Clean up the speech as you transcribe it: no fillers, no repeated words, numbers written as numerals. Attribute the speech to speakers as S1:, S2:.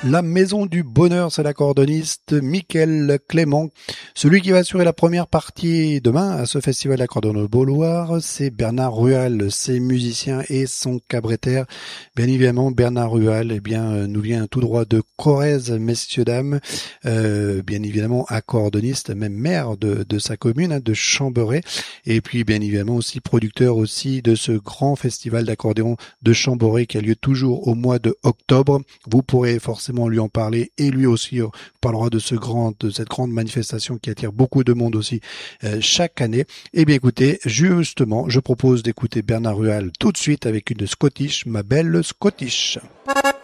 S1: La Maison du Bonheur, c'est l'accordéoniste Mickaël Clément. Celui qui va assurer la première partie demain à ce festival d'accordéon de Beauloire, c'est Bernard Rual, ses musiciens et son cabareter. Bien évidemment, Bernard Rual, nous vient tout droit de Corrèze, messieurs dames. Bien évidemment, accordéoniste, même maire de sa commune, de Chamberet. Et puis, bien évidemment, aussi producteur aussi de ce grand festival d'accordéon de Chamberet qui a lieu toujours au mois de octobre. Vous pourrez forcément lui en parler et lui aussi parlera de cette grande manifestation qui attire beaucoup de monde aussi chaque année. Eh bien écoutez, justement, je propose d'écouter Bernard Rual tout de suite avec une Scottish, ma belle Scottish.